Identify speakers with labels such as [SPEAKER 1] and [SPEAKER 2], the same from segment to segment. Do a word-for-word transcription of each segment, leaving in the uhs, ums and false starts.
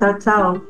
[SPEAKER 1] Chao, chao.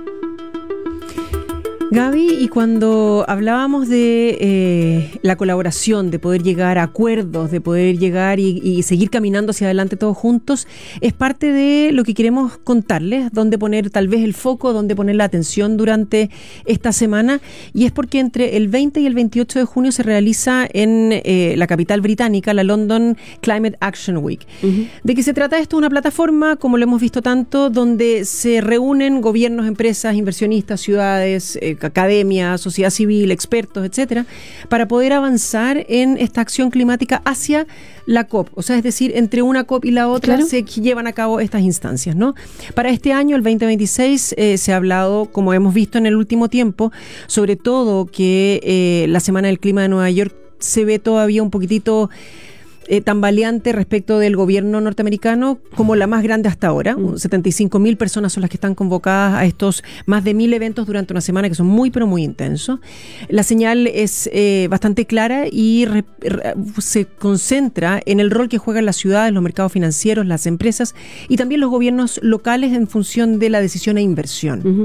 [SPEAKER 2] Gaby, y cuando hablábamos de eh, la colaboración, de poder llegar a acuerdos, de poder llegar y, y seguir caminando hacia adelante todos juntos, es parte de lo que queremos contarles, dónde poner tal vez el foco, dónde poner la atención durante esta semana, y es porque entre el veinte y el veintiocho de junio se realiza en eh, la capital británica la London Climate Action Week. Uh-huh. ¿De qué se trata esto? Una plataforma, como lo hemos visto tanto, donde se reúnen gobiernos, empresas, inversionistas, ciudades, eh, academia, sociedad civil, expertos, etcétera, para poder avanzar en esta acción climática hacia la COP. O sea, es decir, entre una COP y la otra, claro, se llevan a cabo estas instancias, ¿no? Para este año, el veinte veintiséis, eh, se ha hablado, como hemos visto en el último tiempo, sobre todo que eh, la Semana del Clima de Nueva York se ve todavía un poquitito Eh, tambaleante respecto del gobierno norteamericano, como la más grande hasta ahora. Mm. setenta y cinco mil personas son las que están convocadas a estos más de mil eventos durante una semana, que son muy pero muy intensos. La señal es eh, bastante clara y re, re, se concentra en el rol que juegan las ciudades, los mercados financieros, las empresas y también los gobiernos locales en función de la decisión e inversión. Uh-huh.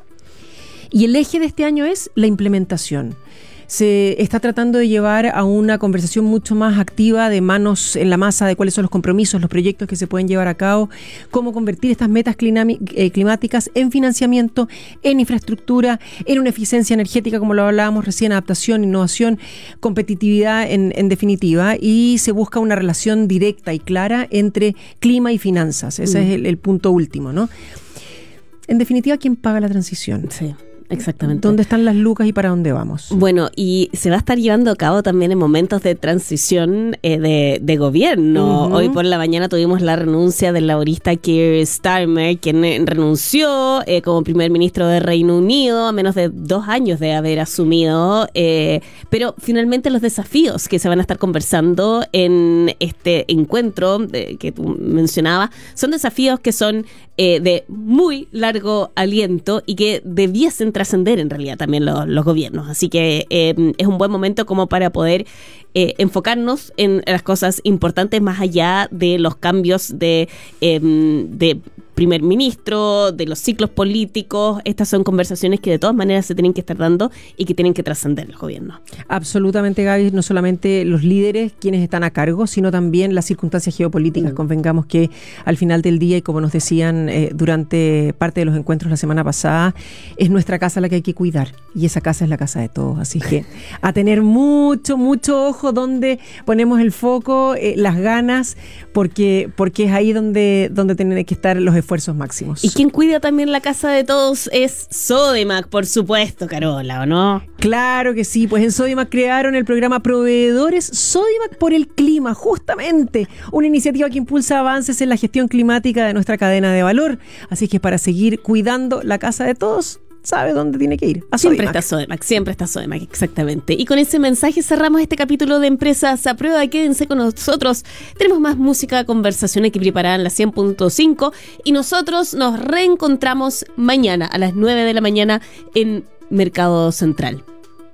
[SPEAKER 2] Y el eje de este año es la implementación. Se está tratando de llevar a una conversación mucho más activa, de manos en la masa, de cuáles son los compromisos, los proyectos que se pueden llevar a cabo, cómo convertir estas metas climáticas en financiamiento, en infraestructura, en una eficiencia energética, como lo hablábamos recién, adaptación, innovación, competitividad en, en definitiva, y se busca una relación directa y clara entre clima y finanzas. Ese mm. es el, el punto último, ¿no? En definitiva, ¿quién paga la transición?
[SPEAKER 3] Sí. Exactamente.
[SPEAKER 2] ¿Dónde están las lucas y para dónde vamos?
[SPEAKER 3] Bueno, y se va a estar llevando a cabo también en momentos de transición eh, de, de gobierno. Uh-huh. Hoy por la mañana tuvimos la renuncia del laborista Keir Starmer, quien eh, renunció eh, como primer ministro de Reino Unido a menos de dos años de haber asumido. Eh, pero finalmente los desafíos que se van a estar conversando en este encuentro de, que tú mencionabas son desafíos que son eh, de muy largo aliento y que debiesen trascender en realidad también los, los gobiernos. Así que eh, es un buen momento como para poder eh, enfocarnos en las cosas importantes más allá de los cambios de, eh, de primer ministro, de los ciclos políticos. Estas son conversaciones que de todas maneras se tienen que estar dando y que tienen que trascender los gobiernos.
[SPEAKER 2] Absolutamente, Gaby, no solamente los líderes quienes están a cargo, sino también las circunstancias geopolíticas. Mm. Convengamos que al final del día, y como nos decían eh, durante parte de los encuentros la semana pasada, es nuestra casa la que hay que cuidar, y esa casa es la casa de todos. Así que a tener mucho, mucho ojo donde ponemos el foco, eh, las ganas, porque, porque es ahí donde, donde tienen que estar los esfuerzos máximos.
[SPEAKER 3] Y quien cuida también la casa de todos es Sodimac, por supuesto, Carola, ¿o no?
[SPEAKER 2] Claro que sí, pues en Sodimac crearon el programa Proveedores Sodimac por el Clima, justamente una iniciativa que impulsa avances en la gestión climática de nuestra cadena de valor. Así que para seguir cuidando la casa de todos, sabe dónde tiene que ir.
[SPEAKER 3] A siempre está Sodimac, siempre está Sodimac, exactamente. Y con ese mensaje cerramos este capítulo de Empresas a Prueba. Quédense con nosotros. Tenemos más música, conversaciones que preparan la cien punto cinco y nosotros nos reencontramos mañana a las nueve de la mañana en Mercado Central.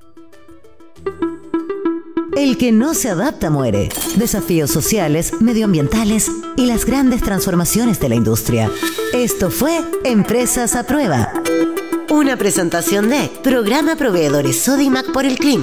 [SPEAKER 4] El que no se adapta muere. Desafíos sociales, medioambientales y las grandes transformaciones de la industria. Esto fue Empresas a Prueba. Una presentación de Programa Proveedores Sodimac por el Clima.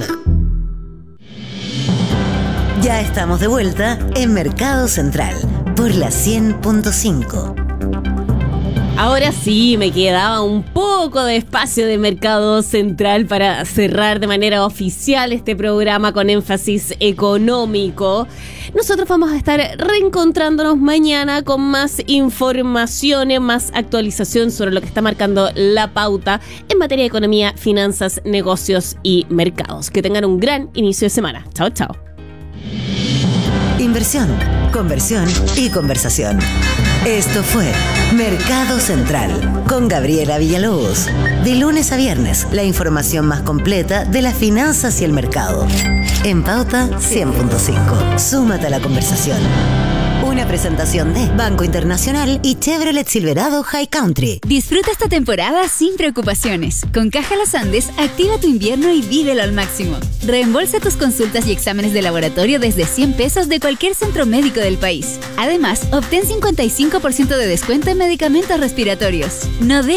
[SPEAKER 4] Ya estamos de vuelta en Mercado Central por la cien punto cinco.
[SPEAKER 3] Ahora sí, me quedaba un poco de espacio de Mercado Central para cerrar de manera oficial este programa con énfasis económico. Nosotros vamos a estar reencontrándonos mañana con más informaciones, más actualización sobre lo que está marcando la pauta en materia de economía, finanzas, negocios y mercados. Que tengan un gran inicio de semana. Chao, chao.
[SPEAKER 4] Inversión, conversión y conversación. Esto fue Mercado Central con Gabriela Villalobos. De lunes a viernes, la información más completa de las finanzas y el mercado. En Pauta cien punto cinco. Súmate a la conversación. Una presentación de Banco Internacional y Chevrolet Silverado High Country.
[SPEAKER 5] Disfruta esta temporada sin preocupaciones. Con Caja Los Andes, activa tu invierno y vívelo al máximo. Reembolsa tus consultas y exámenes de laboratorio desde cien pesos de cualquier centro médico del país. Además, obtén cincuenta y cinco por ciento de descuento en medicamentos respiratorios. No